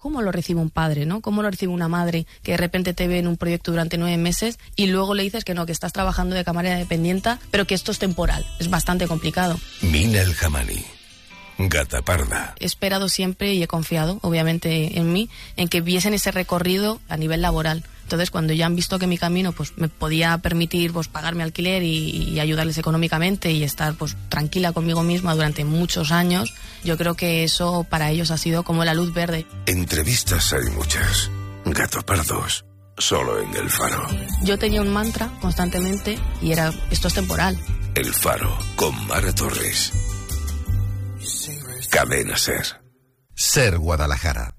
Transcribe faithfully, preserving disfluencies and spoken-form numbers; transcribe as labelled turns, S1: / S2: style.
S1: ¿cómo lo recibe un padre, no? ¿Cómo lo recibe una madre que de repente te ve en un proyecto durante nueve meses y luego le dices que no, que estás trabajando de camarera dependienta, pero que esto es temporal? Es bastante complicado.
S2: Mina El Hamani, Gata Parda.
S1: He esperado siempre y he confiado, obviamente, en mí, en que viesen ese recorrido a nivel laboral. Entonces, cuando ya han visto que mi camino pues me podía permitir pues pagar mi alquiler y, y ayudarles económicamente y estar pues tranquila conmigo misma durante muchos años, yo creo que eso para ellos ha sido como la luz verde.
S2: Entrevistas hay muchas. Gato Pardos, solo en El Faro.
S1: Yo tenía un mantra constantemente y era, esto es temporal.
S2: El Faro, con Mara Torres. Cadena Ser.
S3: Ser Guadalajara.